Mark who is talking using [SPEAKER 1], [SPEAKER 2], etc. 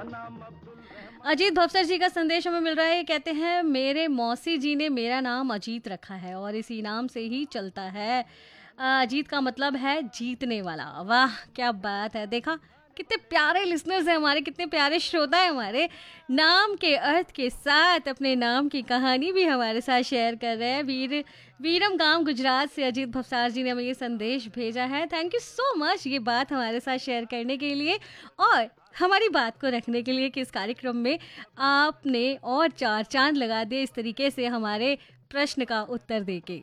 [SPEAKER 1] अजीत भवसर जी का संदेश हमें मिल रहा है। कहते हैं मेरे मौसी जी ने मेरा नाम अजीत रखा है और इसी नाम से ही चलता है। अजीत का मतलब है जीतने वाला। वाह क्या बात है। देखा कितने प्यारे लिसनर्स हैं हमारे, कितने प्यारे श्रोता है हमारे। नाम के अर्थ के साथ अपने नाम की कहानी भी हमारे साथ शेयर कर रहे हैं। वीरम गांव गुजरात से अजीत भवसार जी ने हमें ये संदेश भेजा है। थैंक यू सो मच ये बात हमारे साथ शेयर करने के लिए और हमारी बात को रखने के लिए कि इस कार्यक्रम में आपने और चार चांद लगा दिए इस तरीके से हमारे प्रश्न का उत्तर देके।